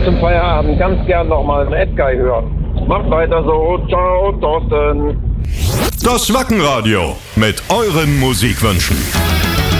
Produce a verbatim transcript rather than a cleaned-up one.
zum Feierabend ganz gern nochmal einen Edguy hören. Macht weiter so. Ciao, Thorsten. Das Wackenradio mit euren Musikwünschen.